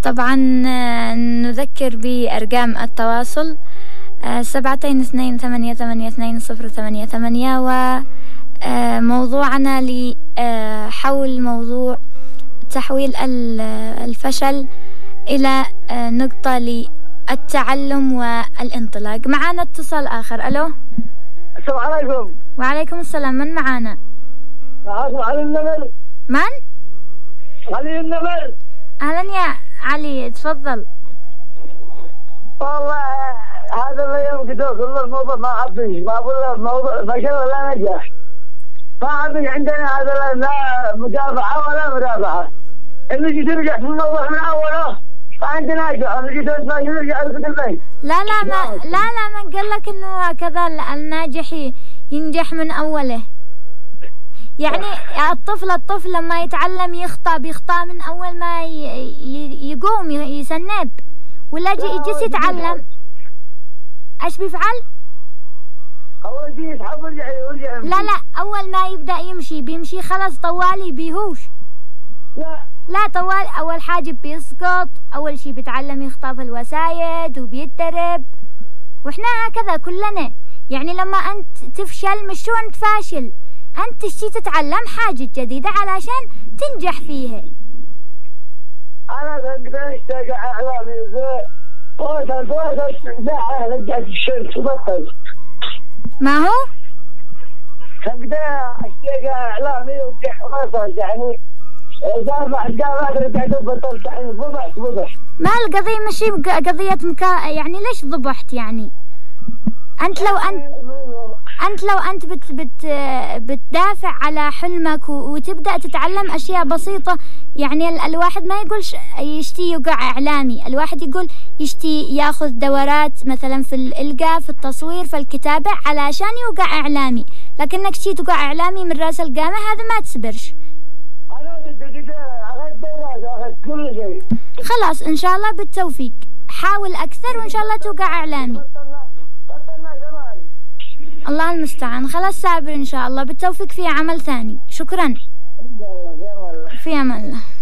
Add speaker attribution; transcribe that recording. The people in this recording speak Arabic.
Speaker 1: طبعا نذكر بأرقام التواصل 7228820888 وموضوعنا حول موضوع تحويل الفشل إلى نقطة للتعلم والانطلاق. معنا اتصال آخر. ألو،
Speaker 2: السلام عليكم.
Speaker 1: وعليكم السلام. من معنا؟
Speaker 2: علي النمر.
Speaker 1: من؟
Speaker 2: علي النمر.
Speaker 1: أهلا يا علي، تفضل.
Speaker 2: والله هذا اليوم كده كل الموضوع ما عبيش، ما أقول موضوع فشل ولا نجاح، ما عبيش عندنا هذا لا مدافعة ولا مدافعة. اللي جيت ترجع في الموضوع من أوله ما عندنا نجاح، اللي جيت نرجع البيت.
Speaker 1: لا من قال لك إنه كذا الناجح ينجح من أوله. يعني الطفل لما يتعلم بيخطأ من أول ما يقوم يسند، ولا يجلس يتعلم ايش بيفعل؟
Speaker 2: اول شيء يسحب ويرجع.
Speaker 1: لا اول ما يبدأ بيمشي خلاص طوالي بيهوش. لا طوال اول حاجة بيسقط، اول شيء بيتعلم يخطأ في الوسايد وبيتدرب، واحنا هكذا كلنا. يعني لما انت تفشل مش شو انت فاشل، انت تشتي تتعلم حاجة جديدة علشان تنجح فيها.
Speaker 2: انا كنت اشتاق اعلامي فوت ساعة رجعت الشمس وبطل.
Speaker 1: ما هو؟
Speaker 2: كنت اشتاق اعلامي وبطل، يعني بعد رجعت وبطلت، يعني فضحت.
Speaker 1: ما القضية مش قضية يعني ليش ضبحت؟ يعني انت لو انت بتدافع على حلمك وتبدأ تتعلم اشياء بسيطة. يعني الواحد ما يقولش يشتي يوقع اعلامي، الواحد يقول يشتي ياخذ دورات مثلا في الإلقاء، في التصوير، في الكتابة، علشان يوقع اعلامي. لكنك تشتي توقع اعلامي من راس القامة، هذا ما تصبرش. خلاص ان شاء الله بالتوفيق، حاول اكثر وان شاء الله توقع اعلامي. الله المستعان. خلاص صابر ان شاء الله، بالتوفيق في عمل ثاني. شكرا. في امان الله.